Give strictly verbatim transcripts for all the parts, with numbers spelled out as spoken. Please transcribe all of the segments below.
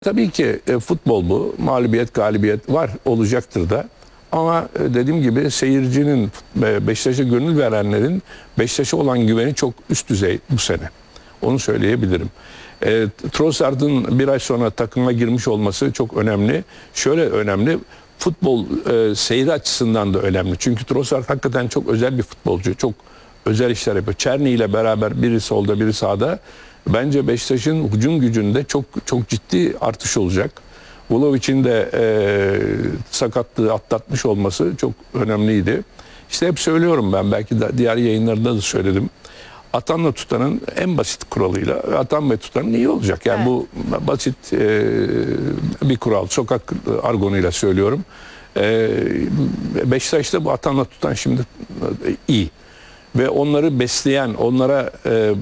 Tabii ki e, futbol bu. Mağlubiyet, galibiyet var, olacaktır da. Ama e, dediğim gibi seyircinin, e, Beşiktaş'a gönül verenlerin Beşiktaş'a olan güveni çok üst düzey bu sene. Onu söyleyebilirim. E, Trossard'ın bir ay sonra takıma girmiş olması çok önemli. Şöyle önemli, futbol e, seyri açısından da önemli. Çünkü Trossard hakikaten çok özel bir futbolcu. Çok özel işler yapıyor. Çerni ile beraber biri solda biri sağda. Bence Beşiktaş'ın hücum gücünde çok çok ciddi artış olacak. Vlahovic'in de e, sakatlığı atlatmış olması çok önemliydi. İşte hep söylüyorum ben, belki de diğer yayınlarda da söyledim. Atanla tutanın en basit kuralıyla atan ve tutanın iyi olacak. Yani evet. Bu basit e, bir kural. Sokak argonuyla söylüyorum. E, Beşiktaş'ta bu atanla tutan şimdi iyi. Ve onları besleyen, onlara e, e,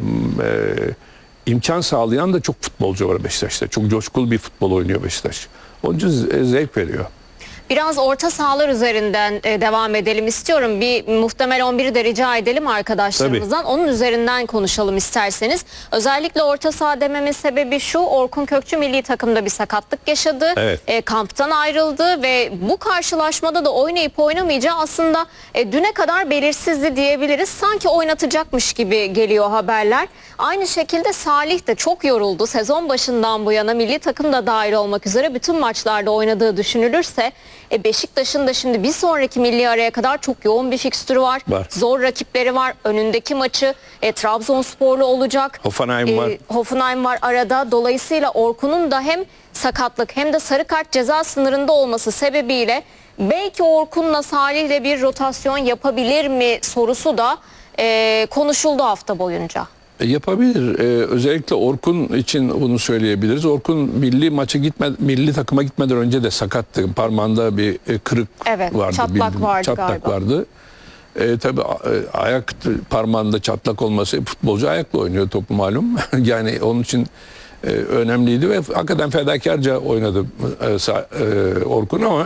imkan sağlayan da çok futbolcu var Beşiktaş'ta. Çok coşkulu bir futbol oynuyor Beşiktaş. Onun için zevk veriyor. Biraz orta sahalar üzerinden e, devam edelim istiyorum. Bir muhtemel on biri de rica edelim arkadaşlarımızdan. Tabii. Onun üzerinden konuşalım isterseniz. Özellikle orta saha dememin sebebi şu: Orkun Kökçü milli takımda bir sakatlık yaşadı. Evet. E, kamptan ayrıldı ve bu karşılaşmada da oynayıp oynamayacağı aslında e, düne kadar belirsizdi diyebiliriz. Sanki oynatacakmış gibi geliyor haberler. Aynı şekilde Salih de çok yoruldu. Sezon başından bu yana milli takım da dahil olmak üzere bütün maçlarda oynadığı düşünülürse E Beşiktaş'ın da şimdi bir sonraki milli araya kadar çok yoğun bir fikstürü var. var. Zor rakipleri var. Önündeki maçı e, Trabzonsporlu olacak. Hoffenheim e, var. Hoffenheim var arada. Dolayısıyla Orkun'un da hem sakatlık hem de sarı kart ceza sınırında olması sebebiyle belki Orkun'la Salih'le bir rotasyon yapabilir mi sorusu da e, konuşuldu hafta boyunca. Yapabilir. Ee, özellikle Orkun için bunu söyleyebiliriz. Orkun milli maça gitme, milli takıma gitmeden önce de sakattı. Parmağında bir e, kırık evet, vardı. Çatlak bildim. vardı çatlak galiba. vardı. Ee, tabii e, ayak parmağında çatlak olması, futbolcu ayakla oynuyor topu malum. Yani onun için e, önemliydi ve hakikaten fedakarca oynadı e, e, Orkun ama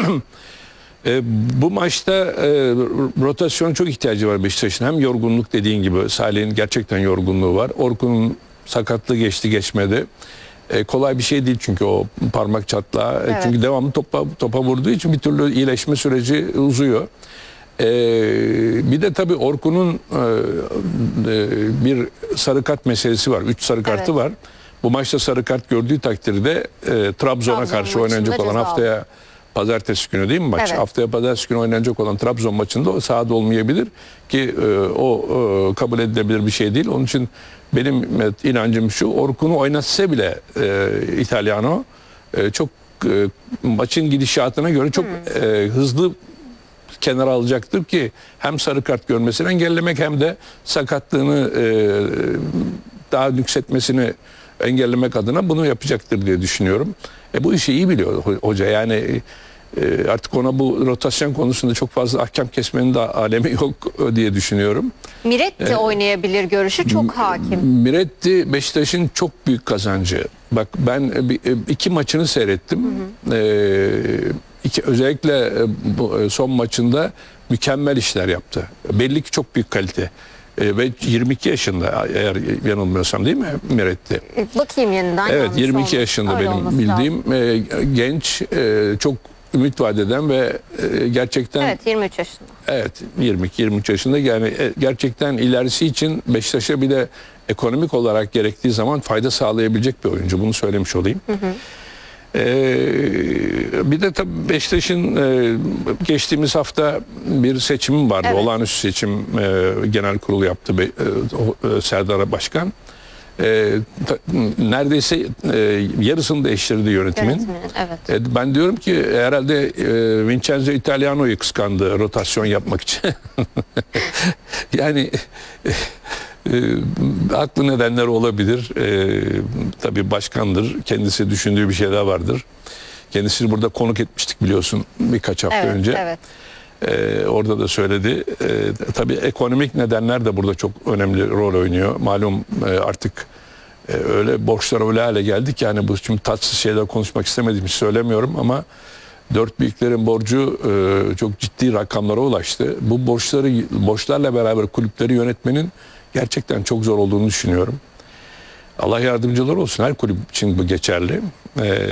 E, bu maçta e, rotasyona çok ihtiyacı var Beşiktaş'ın. Hem yorgunluk, dediğin gibi Salih'in gerçekten yorgunluğu var. Orkun'un sakatlığı geçti geçmedi. E, kolay bir şey değil çünkü o parmak çatlağı. Evet. Çünkü devamlı topa, topa vurduğu için bir türlü iyileşme süreci uzuyor. E, bir de tabii Orkun'un e, e, bir sarı kart meselesi var. Üç sarı kartı evet. var. Bu maçta sarı kart gördüğü takdirde e, Trabzon'a karşı oynanacak olan haftaya... Pazartesi günü değil mi maç? Evet. Haftaya pazartesi günü oynanacak olan Trabzon maçında o sahada olmayabilir ki e, o e, kabul edilebilir bir şey değil. Onun için benim inancım şu: Orkun'u oynatsa bile e, İtalyano e, çok e, maçın gidişatına göre çok hmm. e, hızlı kenara alacaktır ki hem sarı kart görmesini engellemek hem de sakatlığını e, daha nüksetmesini engellemek adına bunu yapacaktır diye düşünüyorum. E bu işi iyi biliyor hoca. Yani e, artık ona bu rotasyon konusunda çok fazla ahkam kesmenin de alemi yok diye düşünüyorum. Miretti e, oynayabilir görüşü çok hakim. Miretti Beşiktaş'ın çok büyük kazancı. Bak ben iki maçını seyrettim. Hı hı. E, iki, özellikle bu son maçında mükemmel işler yaptı. Belli ki çok büyük kalite. E, ve yirmi iki yaşında, eğer yanılmıyorsam, değil mi Miretti? Bakayım yeniden. Evet, yirmi iki yaşında öyle benim bildiğim e, genç, e, çok ümit vadeden ve e, gerçekten... Evet, yirmi üç yaşında. Evet, yirmi iki yirmi üç yaşında, yani e, gerçekten ilerisi için Beşiktaş'a bir de ekonomik olarak gerektiği zaman fayda sağlayabilecek bir oyuncu. Bunu söylemiş olayım. Hı hı. Ee, bir de tabii Beşiktaş'ın e, geçtiğimiz hafta bir seçimi vardı. Evet. Olağanüstü seçim e, genel kurulu yaptı e, e, Serdar Başkan. E, ta, neredeyse e, yarısını değiştirdi yönetimin. Yönetimin evet. E, ben diyorum ki herhalde e, Vincenzo Italiano'yu kıskandı rotasyon yapmak için. Yani... E, haklı nedenler olabilir. E, tabii başkandır. Kendisi düşündüğü bir şeyler vardır. Kendisini burada konuk etmiştik biliyorsun birkaç hafta evet, önce. Evet. E, orada da söyledi. E, tabii ekonomik nedenler de burada çok önemli rol oynuyor. Malum e, artık e, öyle borçlar öyle hale geldik. Yani bu şimdi tatsız şeyler konuşmak istemediğimi söylemiyorum ama dört büyüklerin borcu e, çok ciddi rakamlara ulaştı. Bu borçları borçlarla beraber kulüpleri yönetmenin gerçekten çok zor olduğunu düşünüyorum. Allah yardımcıları olsun. Her kulüp için bu geçerli. E,